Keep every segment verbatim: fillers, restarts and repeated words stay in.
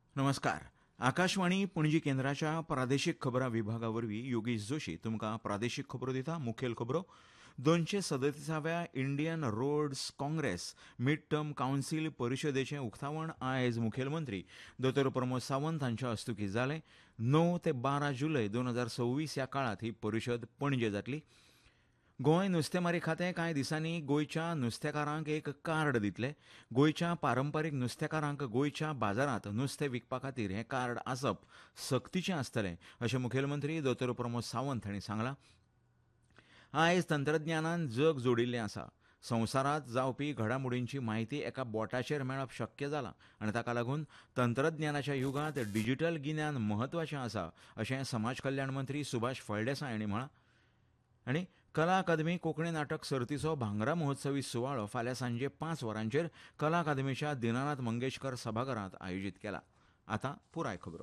नमस्कार. आकाशवाणी पणजी केंद्राच्या प्रादेशीक खबरां विभागावरवीं योगेश जोशी तुमकां प्रादेशीक खबरो दिता. मुखेल खबरो. दोनशे सदतीसाव्या Indian roads Congress mid term council परिशदेचें उक्तावण आयज मुखेलमंत्री दोतोर प्रमोद सावंत हांच्या हस्तुकीं जालें. णव ते बारा जुलय दोन हजार सव्वीस ह्या काळांत ही परिशद पणजे जातली. गोंय नुस्तेमारी खातें कांय दिसांनी गोंयच्या नुस्तेकारांक एक कार्ड दितले. गोंयच्या पारंपारीक नुस्तेकारांक गोंयच्या बाजारांत नुस्तें विकपा खातीर हें कार्ड आसप सक्तीचें आसतलें अशें मुखेलमंत्री दोतोर प्रमोद सावंत हांणी सांगलां. आयज तंत्रज्ञानान जग जोडिल्लें आसा. संवसारांत जावपी घडामोडींची म्हायती एका बोटाचेर मेळप शक्य जालां आनी ताका लागून तंत्रज्ञानाच्या युगांत डिजिटल गिन्यान म्हत्वाचें आसा अशें समाज कल्याण मंत्री सुभाष फळदेसाय हांणी म्हळां. आनी कला अकादमी कोंकणी नाटक सर्तीचो भांगरा महोत्सवी सुवाळो फाल्यां सांजे पांच वरांचेर कला अकादमीच्या दिनानाथ मंगेशकर सभाघरांत आयोजीत केला. आतां पुराय खबरो.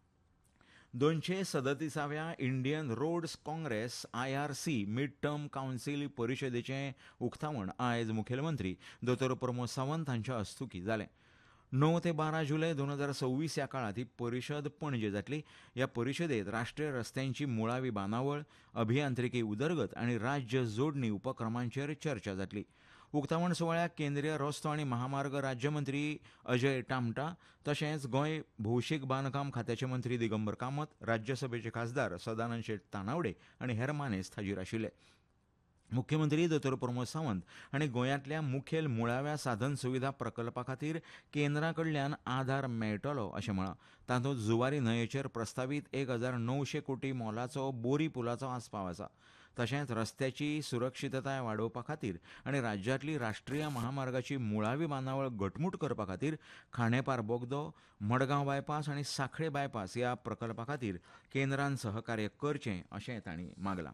दोनशे सदतीसाव्या Indian roads Congress I R C mid term council परिशदेचें उक्तावण आयज मुखेलमंत्री दोतोर प्रमोद सावंत हांच्या हस्तुकीं जालें. णव ते बारा जुलय दोन हजार सव्वीस ह्या काळांत ही परिशद पणजे जातली. ह्या परिशदेंत राष्ट्रीय रस्त्यांची मुळावी बांदावळ, अभियांत्रिकी उदरगत आनी राज्य जोडणी उपक्रमांचेर चर्चा जातली. उक्तावण सुवाळ्याक केंद्रीय रस्तो आनी महामार्ग राज्यमंत्री अजय टामटा तशेंच गोंय भौशीक बांदकाम खात्याचे मंत्री दिगंबर कामत, राज्यसभेचे खासदार सदानंद शेट तानावडे आनी हेर मानेस्त हाजीर आशिल्ले. मुख्यमंत्री दोतोर प्रमोद सावंत हांणी गोंयांतल्या मुखेल मुळाव्या साधन सुविधा प्रकल्पा खातीर केंद्रा कडल्यान आधार मेळटलो अशें म्हळां. तातूंत जुवारी न्हंयेचेर प्रस्तावीत एक हजार णवशे कोटी मोलाचो बोरी पुलाचो आस्पाव आसा. तशेंच रस्त्याची सुरक्षीतताय वाडोवपा खातीर आनी राज्यांतली राष्ट्रीय महामार्गाची मुळावी बांदावळ घटमूट करपा खातीर खांडेपार बोगदो, मडगांव बायपास आनी सांखळे बायपास ह्या प्रकल्पा खातीर केंद्रान सहकार्य करचें अशें तांणी मागलां.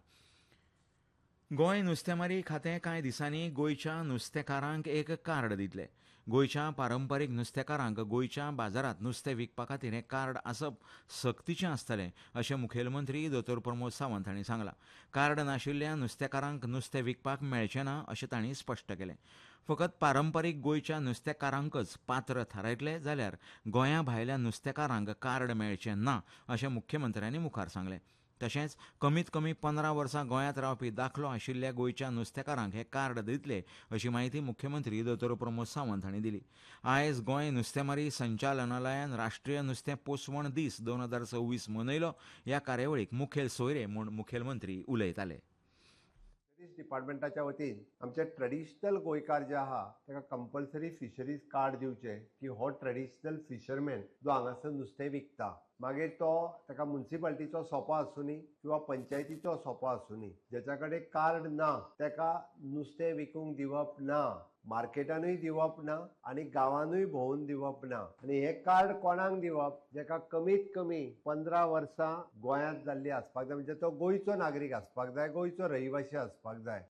गोंय नुस्तेमारी खातें कांय दिसांनी गोंयच्या नुस्तेकारांक एक कार्ड दितले. गोंयच्या पारंपारीक नुस्तेकारांक गोंयच्या बाजारांत नुस्तें विकपा खातीर हें कार्ड आसप सक्तीचें आसतलें अशें मुखेलमंत्री दोतोर प्रमोद सावंत हांणी सांगलां. कार्ड नाशिल्ल्या नुस्तेकारांक नुस्तें विकपाक मेळचें ना अशें तांणी स्पश्ट केलें. फकत पारंपारीक गोंयच्या नुस्तेकारांकच पात्र थारायतले जाल्यार गोंया भायल्या नुस्तेकारांक कार्ड मेळचें ना अशें मुख्यमंत्र्यांनी मुखार सांगलें. तशेंच कमीत कमी पंदरा वर्सां गोंयांत रावपी दाखलो आशिल्ल्या गोंयच्या नुस्तेकारांक हे कार्ड दितले अशी माहिती मुख्यमंत्री दोतोर प्रमोद सावंत हांणी दिली. आयज गोंय नुस्तेमारी संचालनालयान राष्ट्रीय नुस्तें पोसवण दीस दोन हजार सव्वीस मनयलो. ह्या कार्यावळीक मुखेल सोयरे म्हूण मुखेलमंत्री उलयताले. फिशरीज डिपार्टमेंटाच्या वतीन आमचे ट्रेडिशनल गोंयकार जे आहा ताका कंपल्सरी फिशरीज कार्ड दिवचे की हो ट्रेडिशनल फिशरमॅन जो हांगासर नुस्तें विकता. मागीर तो ताका म्युनिसिपालिटीचो सोपो आसूनी किंवा पंचायतीचो सोपो आसूनी जेच्या कडेन कार्ड ना ताका नुस्तें विकूंक दिवप ना, मार्केटानूय दिवप ना आनी गांवांनूय भोंवून दिवप ना. आनी हे कार्ड कोणाक दिवप जेका कमीत कमी पंदरा वर्सां गोंयांत जाल्ली आसपाक जाय, म्हणजे तो गोंयचो नागरीक आसपाक जाय, गोंयचो रहिवासी आसपाक जाय.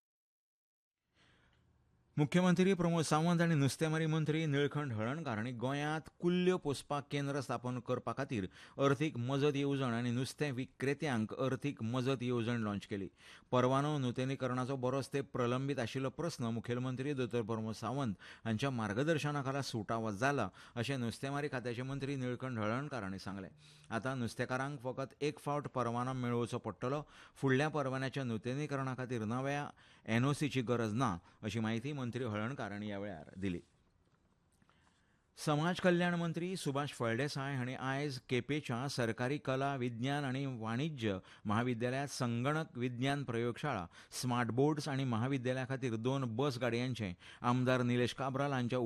मुख्यमंत्री प्रमोद सावंत आनी नुस्तेमारी मंत्री निळकंठ हळर्णकार हांणी गोंयांत कुल्ल्यो पोसपाक केंद्र स्थापन करपा खातीर अर्थीक मजत येवजण आनी नुस्तें विक्रेत्यांक अर्थीक मजत येवजण लॉन्च केली. परवानो नूतनीकरणाचो बरोच तेंप प्रलंबीत आशिल्लो प्रस्न मुखेलमंत्री दोतोर प्रमोद सावंत हांच्या मार्गदर्शना खाला सुटावो जाला अशें नुस्तेमारी खात्याचे मंत्री निळकंठ हळर्णकार हांणी सांगलें. आतां नुस्तेकारांक फकत एक फावट परवानो मेळोवचो पडटलो. फुडल्या परवान्याच्या नूतनीकरणा खातीर नव्या एनओसीची गरज ना अशी माहिती मंत्री हळर्णकार हांणी ह्या वेळार दिली. समाज कल्याण मंत्री सुभाष फळदेसाय हांणी आयज केपेंच्या सरकारी कला विज्ञान आनी वाणिज्य महाविद्यालयांत संगणक विज्ञान प्रयोगशाळा, स्मार्ट बोर्ड्स आनी महाविद्यालया खातीर दोन बस गाडयांचें आमदार निलेश काब्राल हांच्या